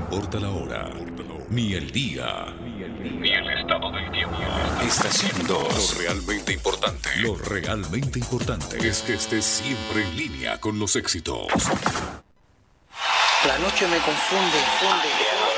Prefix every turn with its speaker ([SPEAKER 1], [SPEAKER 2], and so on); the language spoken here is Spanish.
[SPEAKER 1] importa la hora, ni el día, ni el estado del tiempo. Estación 2. Lo realmente importante. Lo realmente importante es que estés siempre en línea con los éxitos.
[SPEAKER 2] La noche me confunde.